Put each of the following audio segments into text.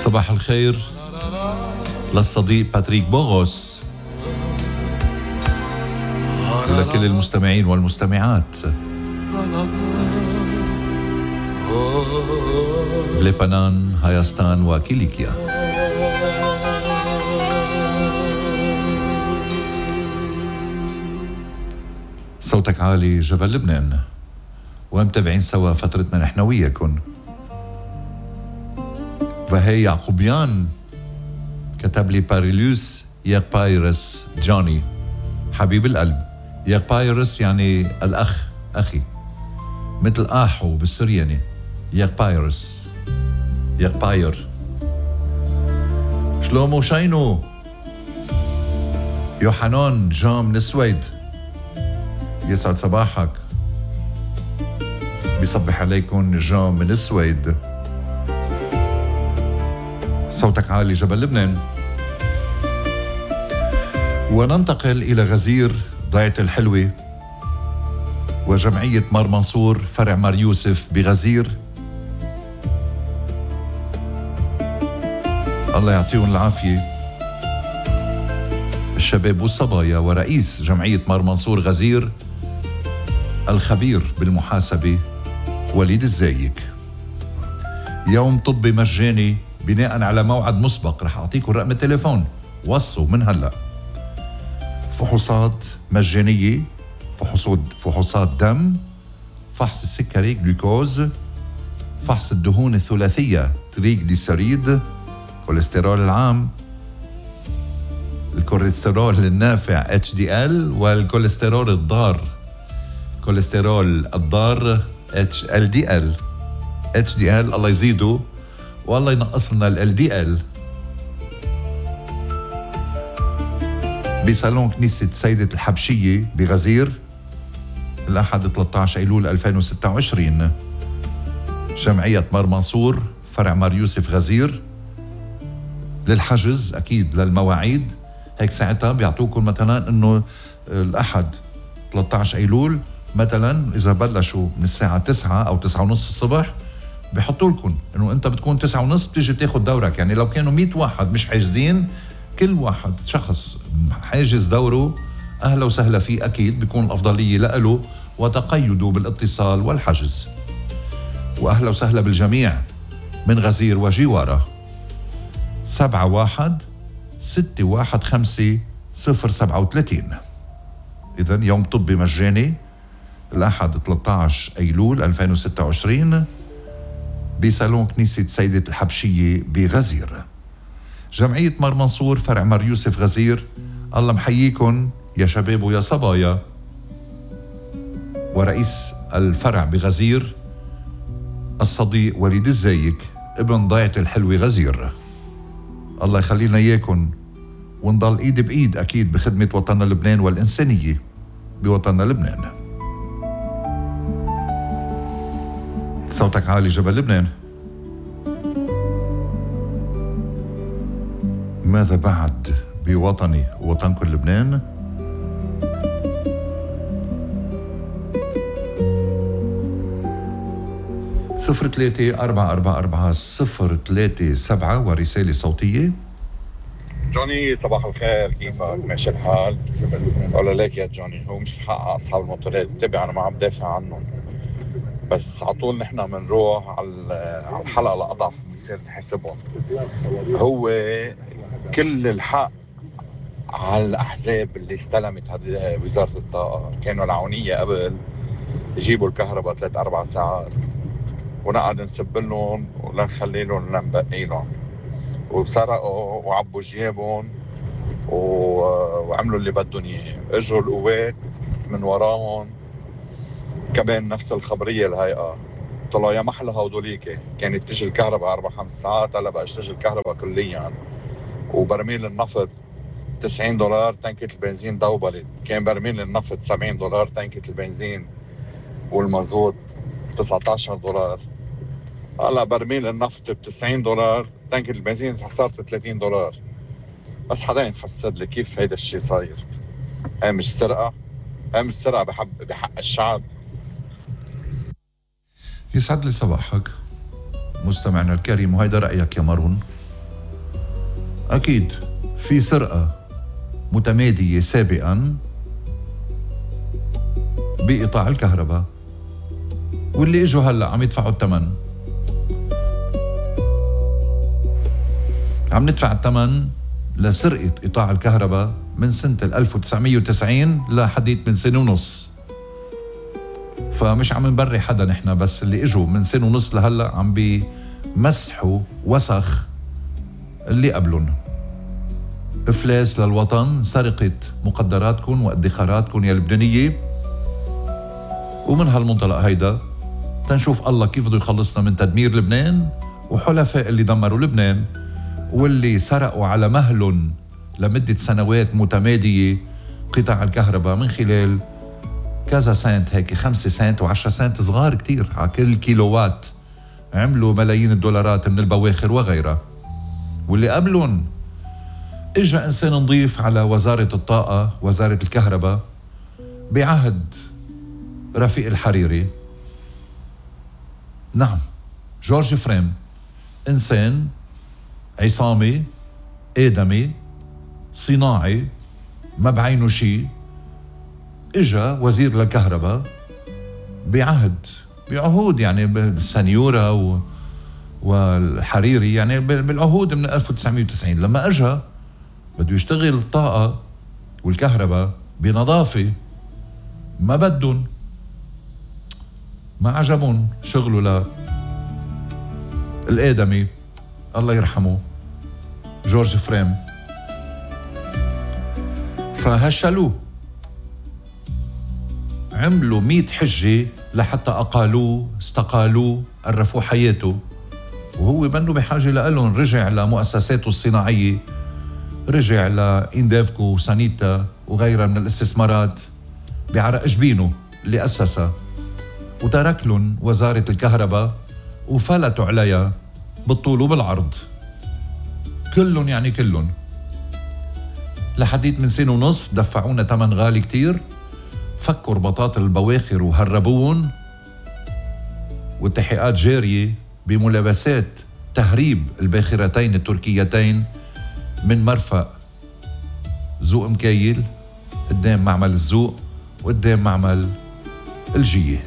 صباح الخير للصديق باتريك بوغوس ولكل المستمعين والمستمعات بلبنان، هايستان وكيليكيا. صوتك عالي جبل لبنان، ومتابعين سوا فترتنا نحن وياكم. وهي يعقوبيان كتب لي باريلوس يا بايرس جوني حبيب القلب. يا بايرس يعني الأخ، أخي، مثل آحو بالسرياني. يا بايرس، يا باير. شلومو شاينو يوحنان جام من السويد، يسعد صباحك. بيصبح عليكم جام من السويد. صوتك عالي جبل لبنان. وننتقل إلى غزير ضيعة الحلوة وجمعية مار منصور فرع مار يوسف بغزير. الله يعطيهم العافية الشباب والصبايا. ورئيس جمعية مار منصور غزير الخبير بالمحاسبة وليد الزايك. يوم طبي مجاني بناء على موعد مسبق. رح أعطيكم رقم التليفون، وصوا من هلأ. فحوصات مجانية، فحوصات دم، فحص السكري جلوكوز، فحص الدهون الثلاثية تريغليسيريد، كوليسترول العام، الكوليسترول النافع HDL، والكوليسترول الضار، كوليسترول الضار LDL. HDL الله يزيده والله ينقص لنا LDL. بصالون كنيسة سيدة الحبشية بغزير الأحد 13 أيلول 2026. جمعية مار منصور فرع مار يوسف غزير. للحجز أكيد للمواعيد هيك ساعتها بيعطوكم مثلا إنه الأحد 13 أيلول مثلا إذا بلشوا من الساعة 9 أو 9:30 الصبح بيحطوا لكم إنه أنت بتكون 9:30 بتيجي بتاخد دورك. يعني لو كانوا 100 واحد مش حاجزين، كل واحد شخص حاجز دوره أهلا وسهلا فيه. أكيد بيكون الأفضلية لأله وتقيدوا بالاتصال والحجز. وأهلا وسهلا بالجميع من غزير وجواره. 71-615-037. إذن يوم طبي مجاني الأحد 13 أيلول 2026 بصالون كنيسة سيدة الحبشية بغزير. جمعية مار منصور فرع مار يوسف غزير، الله محييكم يا شباب ويا صبايا. ورئيس الفرع بغزير الصديق وليد الزايك ابن ضيعة الحلوة غزير. الله يخلينا إياكم ونضل إيد بإيد أكيد بخدمة وطننا لبنان والإنسانية بوطننا لبنان. صوتك عالي جبل لبنان. ماذا بعد بوطني ووطنكم لبنان؟ صفر 3-444-037 ورسالة صوتية. جوني صباح الخير، كيفك؟ ماشي الحال؟ ولا ليك يا جوني، هو مش الحق على أصحاب الموتورات، تبع أنا ما عم بدافع عنهم، بس عطول نحن بنروح على الحلقة الأضعف بنصير نحاسبهم. هو كل الحق على الأحزاب اللي استلمت وزارة الطاقة. كانوا العونية قبل يجيبوا الكهرباء 3-4 ساعات ونقعد نسب لهم ولا نخلي لهم ولا نبقي لهم، وسرقوا وعبوا جيابهم وعملوا اللي بدهم اياه. اجوا القوات من وراهم كمان نفس الخبرية الهيئة، طلعوا يا محلها هدوليك. كانت تجي الكهرباء 4-5 ساعات، هلا بقى تجي الكهرباء كليا. وبرميل النفط $90، تنكة البنزين دوبلت. كان برميل النفط $70، تنكة البنزين والمازوت $19. هلا برميل النفط $90، تنكة البنزين صارت $30. بس حدا يفسر لي كيف هيدا الشيء صاير؟ هاي مش سرقة؟ هاي مش سرقة بحق الشعب؟ يسعد لي صباحك مستمعنا الكريم، وهيدا رأيك يا مارون. أكيد في سرقة متمادية سابقا بإقطاع الكهرباء، واللي إجوا هلأ عم يدفعوا الثمن. عم ندفع الثمن لسرقة إقطاع الكهرباء من سنة 1990 لحديث من سنة ونص. فمش عم نبري حدا نحن، بس اللي إجوا من سنة ونص لهلأ عم بيمسحوا وسخ اللي قبلهم. إفلاس للوطن، سرقة مقدراتكم وادخاراتكم يا لبنانية. ومن هالمنطلق هيدا تنشوف الله كيف بده يخلصنا من تدمير لبنان وحلفاء اللي دمروا لبنان واللي سرقوا على مهل لمدة سنوات متمادية قطاع الكهرباء من خلال كذا سنت، هيك 5 سنت و10 سنت صغار كتير على كل كيلووات. عملوا ملايين الدولارات من البواخر وغيرها. واللي قبلهم اجا انسان نظيف على وزارة الطاقة، وزارة الكهرباء، بعهد رفيق الحريري. نعم، جورج فريم، انسان عصامي آدمي صناعي ما بعينه شيء. اجا وزير للكهرباء بعهود يعني بالسنيورة والحريري، يعني بالعهود من 1990. لما اجا بده يشتغل الطاقة والكهرباء بنظافة، ما بدهم، ما عجبهم شغله الآدمي الله يرحمه جورج فريم. فهشلوه، عملوا 100 حجة لحتى أقالوه، استقالوه، قرفوا حياته، وهو منه بحاجة لألهم. رجع لمؤسساته الصناعية، رجع لإندافكو وسانيتا وغيرها من الاستثمارات بعرق جبينه اللي أسسها، وترك لهم وزارة الكهرباء وفلتوا عليها بالطول وبالعرض كلهم، يعني كلهم. لحديث من سنة ونص دفعونا ثمن غالي كتير، فكوا رباطات البواخر وهربوهم، والتحقيقات جارية بملابسات تهريب الباخرتين التركيتين من مرفأ زوق مكايل قدام معمل الزوق وقدام معمل الجية.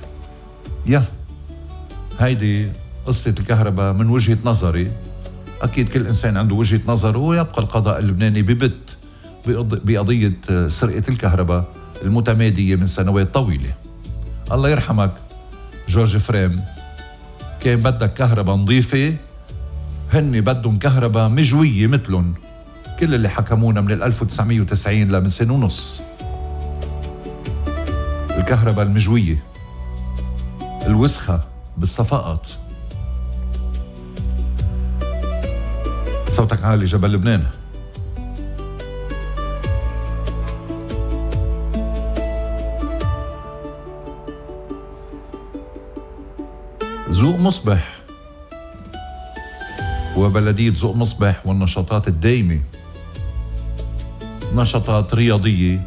هيدي قصة الكهرباء من وجهة نظري. أكيد كل إنسان عنده وجهة نظر، ويبقى القضاء اللبناني ببت بقضية سرقة الكهرباء المتمادية من سنوات طويلة. الله يرحمك جورج فريم، كان بدك كهرباء نظيفة، هن بدهم كهرباء مجوية مثلهم كل اللي حكمونا من 1990 لمن سنة ونص. الكهرباء المجوية الوسخة بالصفاءات. صوتك عالي جبل لبنان. زوق مصبح وبلدية زوق مصبح والنشاطات الدايمة، نشاطات رياضية،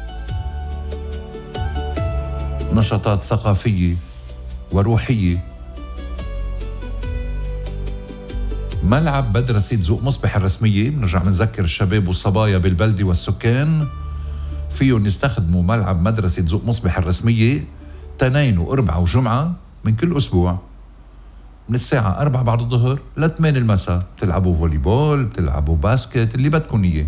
نشاطات ثقافية وروحية. ملعب مدرسة زوق مصبح الرسمية، بنرجع بنذكر الشباب والصبايا بالبلدة والسكان فيهم يستخدموا ملعب مدرسة زوق مصبح الرسمية تنين وأربعة وجمعة من كل أسبوع، من الساعة 4 بعد الظهر ل 8 المساء. بتلعبوا فولي بول، بتلعبوا باسكت، اللي بدكن إياه.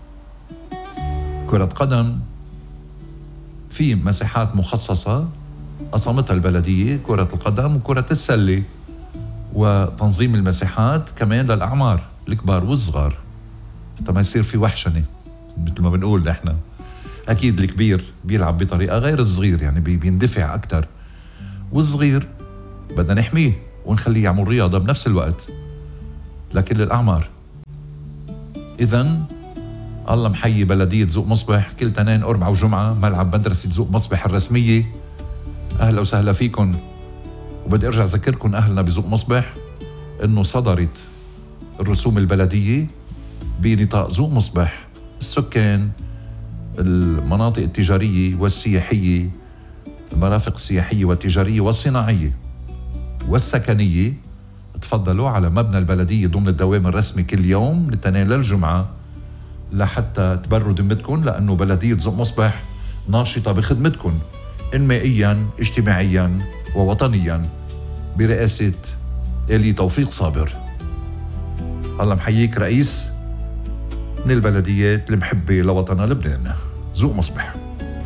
كرة قدم، في مساحات مخصصة قسمتها البلدية، كرة القدم وكرة السلة، وتنظيم المساحات كمان للأعمار الكبار والصغار حتى ما يصير في وحشنة مثل ما بنقول نحن. أكيد الكبير بيلعب بطريقة غير الصغير، يعني بيندفع أكتر، والصغير بدنا نحميه ونخليه يعمل رياضة بنفس الوقت لكل الأعمار. إذن الله محيي بلدية زوق مصبح كل تنين أربعة وجمعة، ملعب مدرسة زوق مصبح الرسمية. أهلا وسهلا فيكن. وبدي أرجع أذكركن أهلنا بزوق مصبح إنه صدرت الرسوم البلدية بنطاق زوق مصبح. السكان، المناطق التجارية والسياحية، المرافق السياحية والتجارية والصناعية والسكنية تفضلوا على مبنى البلدية ضمن الدوام الرسمي كل يوم من الاثنين للجمعة لحتى تبروا ذمتكم، لأنه بلدية زق مصبح ناشطة بخدمتكم إنمائيا اجتماعيا ووطنيا برئاسة إلي توفيق صابر. الله محييك رئيس من البلديات المحبة لوطنها لبنان، زق مصبح.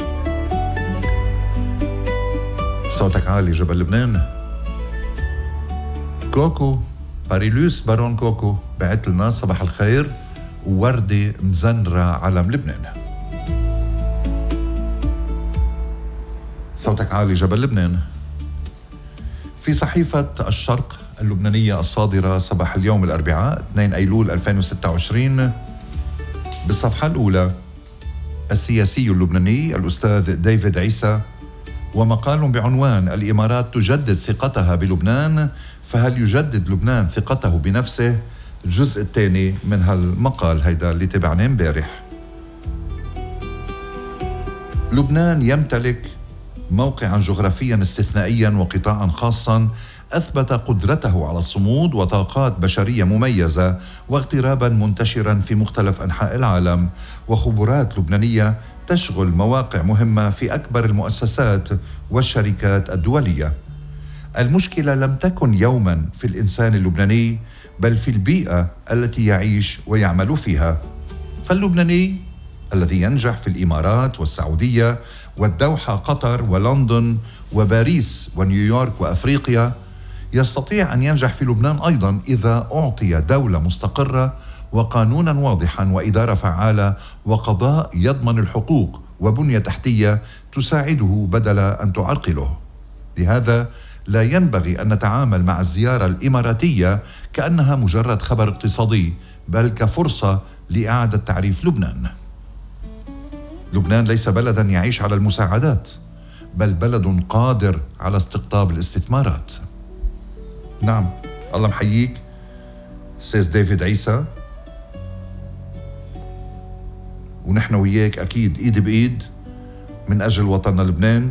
صوتك عالي جبل لبنان. كوكو باريلوس بارون كوكو بعت لنا صباح الخير ووردة مزنرة علم لبنان. صوتك عالي جبل لبنان. في صحيفة الشرق اللبنانية الصادرة صباح اليوم الأربعاء 2 أيلول 2026 بالصفحة الأولى السياسي اللبناني الأستاذ ديفيد عيسى ومقال بعنوان الإمارات تجدد ثقتها بلبنان، فهل يجدد لبنان ثقته بنفسه؟ الجزء الثاني من هالمقال هيدا اللي تبعناه امبارح. لبنان يمتلك موقعا جغرافيا استثنائيا وقطاعا خاصا أثبت قدرته على الصمود وطاقات بشرية مميزة واغترابا منتشرا في مختلف أنحاء العالم وخبرات لبنانية تشغل مواقع مهمة في أكبر المؤسسات والشركات الدولية. المشكلة لم تكن يوما في الإنسان اللبناني بل في البيئة التي يعيش ويعمل فيها. فاللبناني الذي ينجح في الإمارات والسعودية والدوحة قطر ولندن وباريس ونيويورك وأفريقيا يستطيع أن ينجح في لبنان أيضا إذا أعطي دولة مستقرة وقانونا واضحا وإدارة فعالة وقضاء يضمن الحقوق وبنية تحتية تساعده بدل أن تعرقله. لهذا لا ينبغي أن نتعامل مع الزيارة الإماراتية كأنها مجرد خبر اقتصادي بل كفرصة لإعادة تعريف لبنان. لبنان ليس بلدا يعيش على المساعدات بل بلد قادر على استقطاب الاستثمارات. نعم، الله محييك أستاذ ديفيد عيسى، ونحن وياك أكيد إيد بإيد من أجل وطننا لبنان.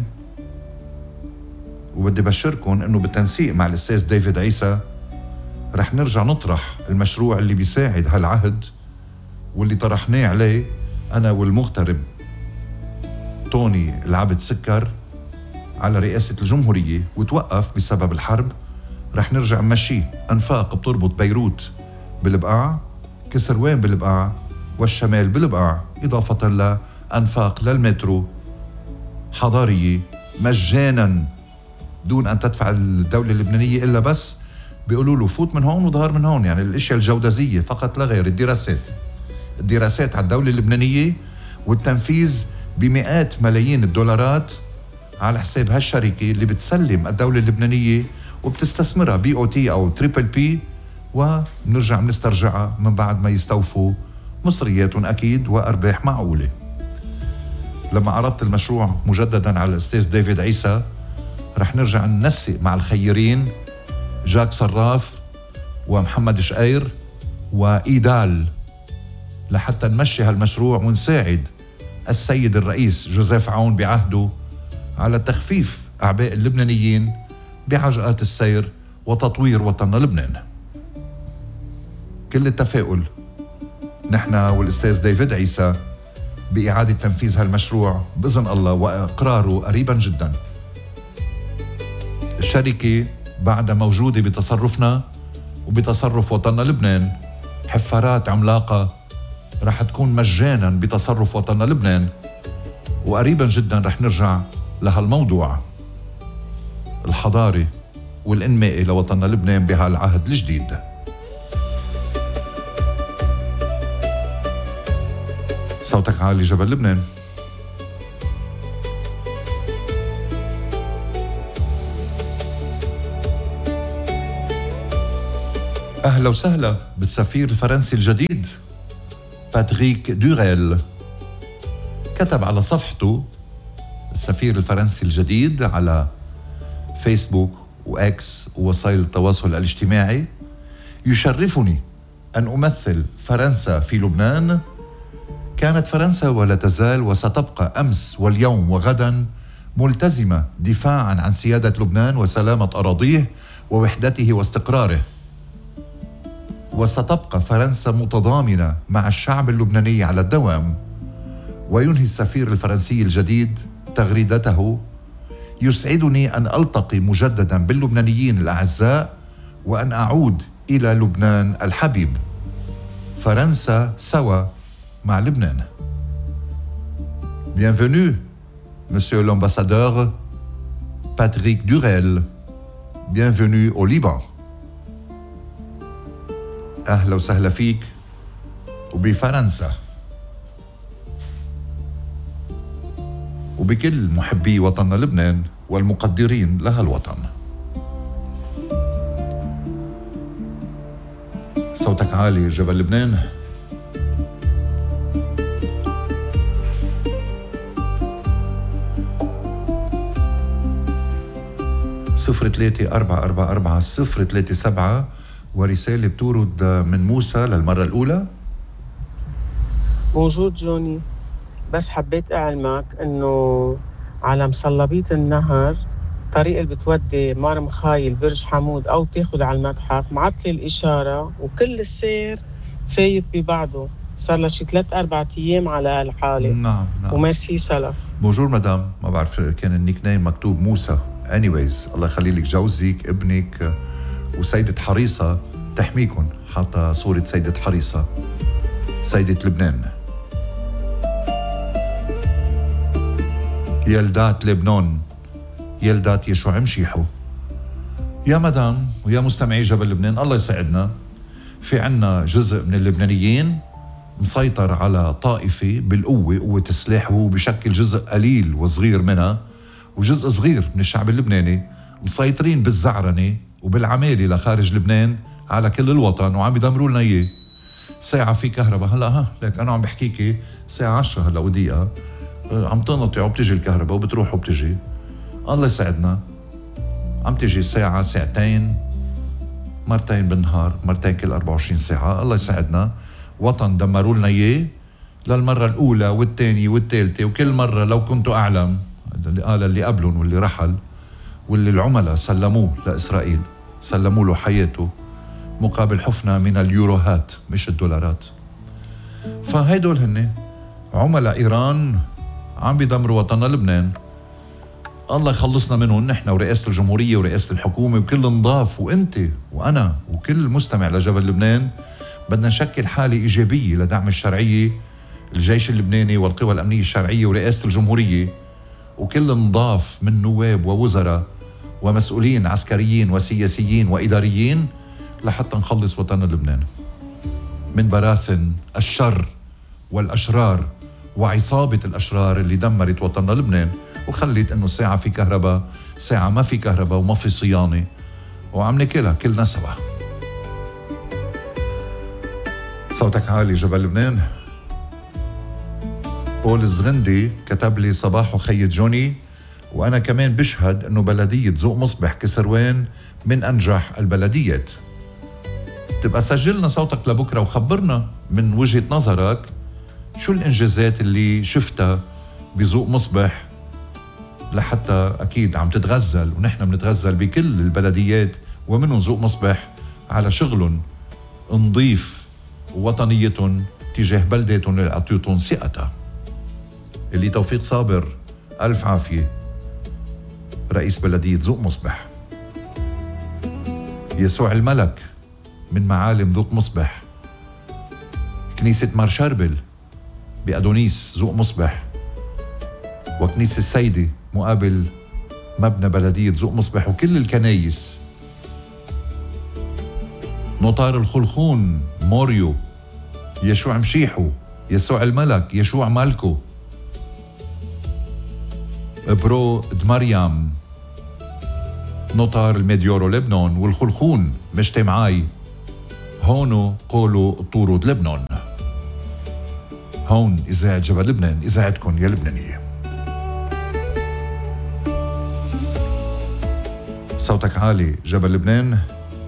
وبدي بشركم أنه بالتنسيق مع الأستاذ ديفيد عيسى رح نرجع نطرح المشروع اللي بيساعد هالعهد واللي طرحناه عليه أنا والمغترب توني العبد سكر على رئاسة الجمهورية وتوقف بسبب الحرب. رح نرجع نمشيه. أنفاق بتربط بيروت بالبقاع، كسروان بالبقاع، والشمال بالبقاع، إضافة لأنفاق للمترو حضارية مجانا دون أن تدفع الدولة اللبنانية إلا بس بيقولوا له فوت من هون وظهر من هون. يعني الاشياء الجودزية فقط لا غير. الدراسات على الدولة اللبنانية والتنفيذ بمئات ملايين الدولارات على حساب هالشركة اللي بتسلم الدولة اللبنانية وبتستثمرها BOT أو تريبل بي، ونرجع نسترجعها من بعد ما يستوفوا مصرياتهم أكيد وأرباح معقولة. لما عرضت المشروع مجددا على الأستاذ ديفيد عيسى رح نرجع ننسق مع الخيرين جاك صراف ومحمد شقير وإيدال لحتى نمشي هالمشروع ونساعد السيد الرئيس جوزيف عون بعهده على تخفيف أعباء اللبنانيين بعجقات السير وتطوير وطننا لبنان. كل التفاؤل نحن والأستاذ ديفيد عيسى بإعادة تنفيذ هالمشروع بإذن الله وإقراره قريبا جدا. الشركة بعد موجودة بتصرفنا وبتصرف وطننا لبنان. حفارات عملاقة رح تكون مجانا بتصرف وطننا لبنان، وقريبا جدا رح نرجع لهالموضوع الحضاري والإنمائي لوطننا لبنان بهالعهد الجديد. صوتك عالي جبل لبنان. أهلا وسهلا بالسفير الفرنسي الجديد باتريك دوريل. كتب على صفحته السفير الفرنسي الجديد على فيسبوك وإكس ووسائل التواصل الاجتماعي: يشرفني أن أمثل فرنسا في لبنان. كانت فرنسا ولا تزال وستبقى أمس واليوم وغدا ملتزمة دفاعا عن سيادة لبنان وسلامة أراضيه ووحدته واستقراره. وستبقى فرنسا متضامنة مع الشعب اللبناني على الدوام. وينهي السفير الفرنسي الجديد تغريدته: يسعدني أن ألتقي مجددا باللبنانيين الأعزاء وأن أعود إلى لبنان الحبيب. فرنسا سوا مع لبنان. Bienvenue, Monsieur l'ambassadeur Patrick Durel. Bienvenue au Liban. أهلا وسهلا فيك وبفرنسا وبكل محبي وطننا لبنان والمقدرين لها الوطن. صوتك عالي جبل لبنان. صفر 3-444-037 ورسالة بتورد من موسى للمرة الأولى. موجود جوني، بس حبيت أعلمك إنه على مصلبية النهر طريق اللي بتودي مار مخايل برج حمود أو تاخد على المتحف معطلي الإشارة وكل السير فايت ببعضه. صار له شي 3-4 أيام على الحالة. نعم. وميرسي سلف. بونجور مدام، ما بعرف كان النيك نيم مكتوب موسى. anyways الله يخلي لك جوزك ابنك وسيدة حريصة تحميكن. حاطة صورة سيدة حريصة سيدة لبنان. يلدات لبنان، يلدات يشوع مشيحو. يا مدام ويا مستمعي جبل لبنان، الله يسعدنا. في عنا جزء من اللبنانيين مسيطر على طائفة بالقوة، قوة السلاح، وهو بشكل جزء قليل وصغير منها، وجزء صغير من الشعب اللبناني مسيطرين بالزعرنة وبالعمالة لخارج لبنان على كل الوطن وعم يدمروا لنا اياه. ساعة في كهرباء هلا لك انا عم بحكيكي ساعة 10 هلا ودقيقة عم تنطي وبتجي الكهرباء وبتروح وبتجي. الله يسعدنا. عم تجي ساعة ساعتين مرتين بالنهار، مرتين كل 24 ساعة. الله يسعدنا. وطن دمروا لنا اياه للمرة الأولى والثانية والثالثة، وكل مرة لو كنت أعلم اللي قال اللي قبلهم واللي رحل واللي العملاء سلموه لإسرائيل، سلموا له حياته مقابل حفنة من اليوروهات مش الدولارات. فهيدول هن عملاء إيران عم بيدمروا وطننا لبنان. الله يخلصنا منهم نحن ورئاسة الجمهورية ورئاسة الحكومة وكل نضاف، وانت وأنا وكل مستمع لجبل لبنان بدنا نشكل حالة إيجابية لدعم الشرعية، الجيش اللبناني والقوى الأمنية الشرعية ورئاسة الجمهورية وكل نضاف من نواب ووزراء ومسؤولين عسكريين وسياسيين وإداريين لحتى نخلص وطننا لبنان من براثن الشر والأشرار وعصابة الأشرار اللي دمرت وطننا لبنان وخلت إنه ساعة في كهرباء ساعة ما في كهرباء وما في صيانة وعم ناكلها كلنا سوا. صوتك عالي جبل لبنان. بول الزغندي كتب لي: صباح خي جوني، وأنا كمان بشهد أنه بلدية ذوق مصبح كسروان من أنجح البلديات. تبقى سجلنا صوتك لبكرة وخبرنا من وجهة نظرك شو الإنجازات اللي شفتها بذوق مصبح، لحتى أكيد عم تتغزل ونحن بنتغزل بكل البلديات ومنهم ذوق مصبح على شغلهم نضيف ووطنيتهم تجاه بلداتهم اللي عطيتهم ثقتها. اللي توفيق صابر ألف عافية رئيس بلدية ذوق مصبح. يسوع الملك من معالم ذوق مصبح. كنيسة مار شربل بأدونيس ذوق مصبح، وكنيسة السيدة مقابل مبنى بلدية ذوق مصبح، وكل الكنايس. نطار الخلخون موريو، يشوع مشيحو، يسوع الملك، يشوع مالكو، برو دمريم، نطار الميديورو لبنان والخلخون مجتمعاي. هونو قولوا طورود لبنان. هون إذاعة جبل لبنان، إذاعتكم يا لبنانية. صوتك عالي جبل لبنان.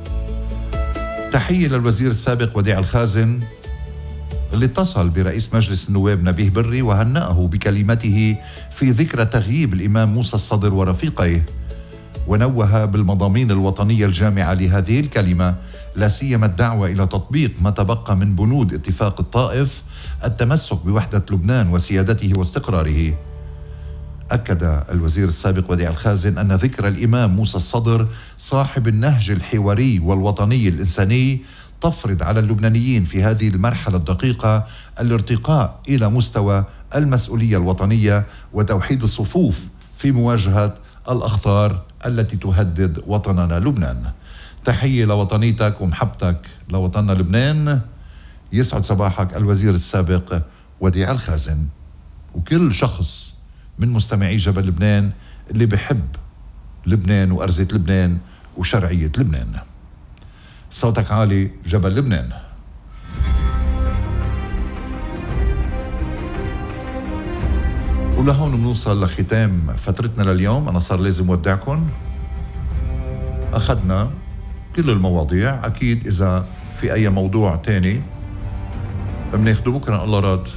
تحية للوزير السابق وديع الخازن اللي اتصل برئيس مجلس النواب نبيه بري وهنأه بكلمته في ذكرى تغييب الإمام موسى الصدر ورفيقيه، ونوه بالمضامين الوطنية الجامعة لهذه الكلمة، لا سيما الدعوة إلى تطبيق ما تبقى من بنود اتفاق الطائف، التمسك بوحدة لبنان وسيادته واستقراره. أكد الوزير السابق وديع الخازن أن ذكرى الإمام موسى الصدر صاحب النهج الحواري والوطني الإنساني تفرض على اللبنانيين في هذه المرحلة الدقيقة الارتقاء إلى مستوى المسؤولية الوطنية وتوحيد الصفوف في مواجهة الأخطار التي تهدد وطننا لبنان. تحية لوطنيتك ومحبتك لوطننا لبنان. يسعد صباحك الوزير السابق وديع الخازن، وكل شخص من مستمعي جبل لبنان اللي بحب لبنان وأرزة لبنان وشرعية لبنان. صوتك عالي جبل لبنان. ولهون بنوصل لختام فترتنا لليوم. أنا صار لازم ودعكم. أخذنا كل المواضيع. أكيد إذا في أي موضوع تاني بناخده بكرة إن الله راد.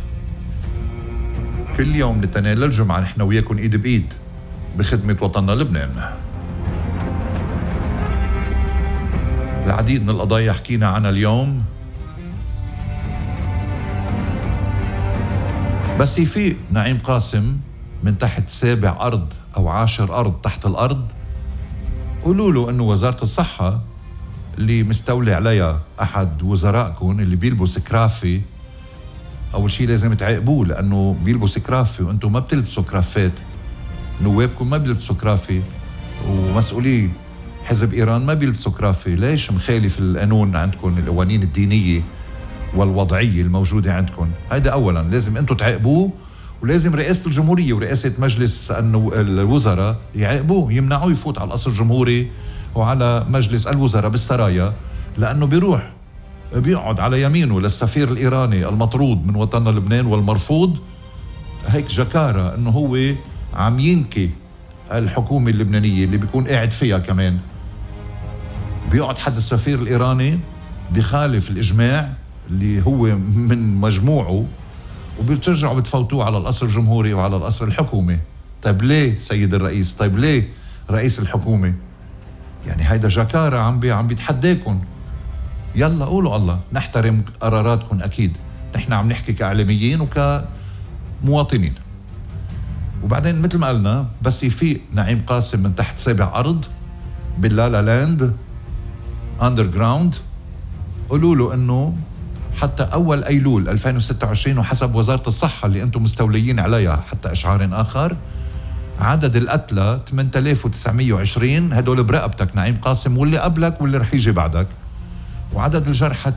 كل يوم من الاثنين للجمعة نحن وياكم إيد بإيد بخدمة وطننا لبنان. العديد من القضايا حكينا عنها اليوم، بس يفيق نعيم قاسم من تحت 7 أرض أو 10 أرض تحت الأرض. قولوا له أنه وزارة الصحة اللي مستولي عليها أحد وزرائكم اللي بيلبس كرافي، أول شيء لازم تعاقبوه لأنه بيلبس كرافي وأنتم ما بتلبسوا كرافات. نوابكم ما بيلبسوا كرافي ومسؤولي حزب إيران ما بيلبسوا كرافي. ليش مخالف القانون عندكم، القوانين الدينية والوضعية الموجودة عندكم؟ هيدا أولا لازم أنتم تعاقبوه، ولازم رئاسة الجمهورية ورئاسة مجلس الوزراء يعاقبوه، يمنعوه يفوت على القصر الجمهوري وعلى مجلس الوزراء بالسرايا، لأنه بيروح بيقعد على يمينه للسفير الإيراني المطرود من وطننا لبنان والمرفوض. هيك جكارة أنه هو عم ينكي الحكومة اللبنانية اللي بيكون قاعد فيها. كمان بيقعد حد السفير الإيراني بيخالف الإجماع اللي هو من مجموعه، وبترجعوا بتفوتوه على القصر الجمهوري وعلى القصر الحكومي. طيب ليه سيد الرئيس؟ طيب ليه رئيس الحكومة؟ يعني هيدا جكارة عم بيتحداكم. يلا قولوا الله، نحترم قراراتكم. أكيد نحن عم نحكي كإعلاميين وكمواطنين. وبعدين مثل ما قلنا بس يفيق نعيم قاسم من تحت 7 أرض باللالا لاند أندر جراوند، قولوا له أنه حتى أول أيلول 2026 وحسب وزارة الصحة اللي أنتم مستوليين عليها حتى إشعار آخر، عدد القتلى 8920. هدول برقبتك نعيم قاسم واللي قبلك واللي رح يجي بعدك. وعدد الجرحى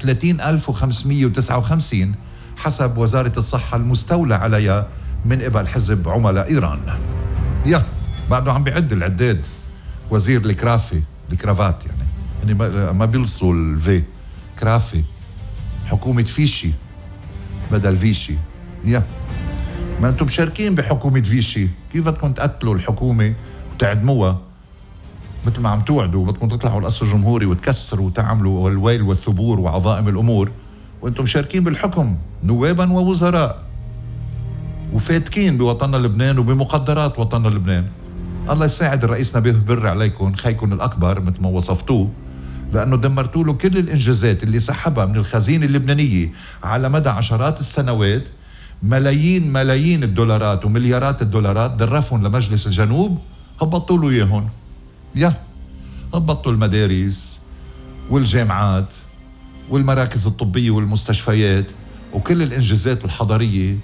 30559 حسب وزارة الصحة المستولى عليها من قبل حزب عملاء إيران. بعده عم بيعد العداد وزير الكرافي، الكرافات يعني ما بيلبسوا الفي كرافي. حكومة فيشي بدل فيشي. ما انتم مشاركين بحكومة فيشي، كيف بدكم تقتلوا الحكومة وتعدموها مثل ما عم توعدوا؟ بدكم تطلعوا القصر الجمهوري وتكسروا وتعملوا الويل والثبور وعظائم الأمور وانتم مشاركين بالحكم نوابا ووزراء وفاتكين بوطننا لبنان وبمقدرات وطننا لبنان. الله يساعد الرئيس نبيه بر عليكم خيكم الأكبر مثل ما وصفتوه، لأنه دمرتوا له كل الإنجازات اللي سحبها من الخزينة اللبنانية على مدى عشرات السنوات. ملايين الدولارات ومليارات الدولارات درفهم لمجلس الجنوب، هبطوا له إياهم. هبطوا المدارس والجامعات والمراكز الطبية والمستشفيات وكل الإنجازات الحضارية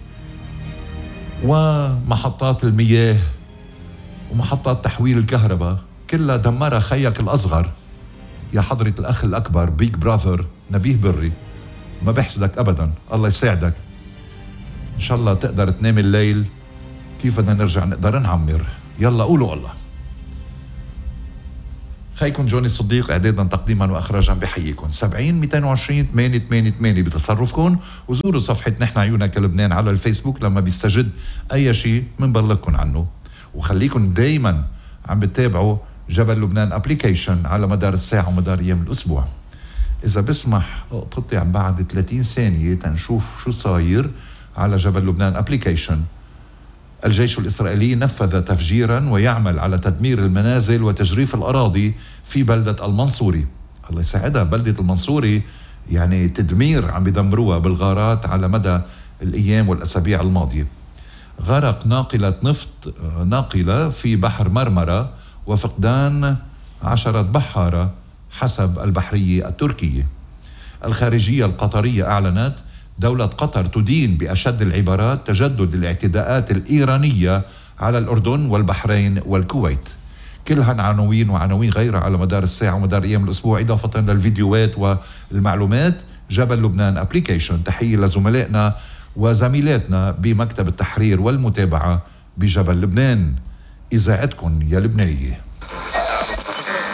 ومحطات المياه ومحطات تحويل الكهرباء، كلها دمرها خيك الأصغر يا حضرة الأخ الأكبر بيج براذر نبيه بري. ما بحسدك أبدا، الله يساعدك. إن شاء الله تقدر تنام الليل كيف بدنا نرجع نقدر نعمر. يلا قولوا الله. خيكم جوني الصديق إعدادا تقديما وإخراجا بحييكم. 70 220 888 بتصرفكم، وزوروا صفحة نحن عيونك لبنان على الفيسبوك لما بيستجد أي شيء منبلغكم عنه. وخليكم دايما عم بتتابعوا جبل لبنان ابليكيشن على مدار الساعة ومدار أيام الأسبوع. إذا بسمح تقطع بعد 30 ثانية تنشوف شو صاير على جبل لبنان ابليكيشن. الجيش الإسرائيلي نفذ تفجيرا ويعمل على تدمير المنازل وتجريف الأراضي في بلدة المنصوري. الله يساعدها بلدة المنصوري، يعني تدمير عم بيدمروها بالغارات على مدى الأيام والأسابيع الماضية. غرق ناقلة نفط ناقلة في بحر مرمرة وفقدان 10 بحارة حسب البحرية التركية. الخارجية القطرية أعلنت دولة قطر تدين بأشد العبارات تجدد الاعتداءات الإيرانية على الأردن والبحرين والكويت. كل هالعناوين وعناوين غيرها على مدار الساعة ومدار أيام الأسبوع، إضافة للفيديوهات والمعلومات. جبل لبنان أبليكيشن. تحية لزملائنا وزميلاتنا بمكتب التحرير والمتابعة بجبل لبنان. إذاعتكم يا لبنانية.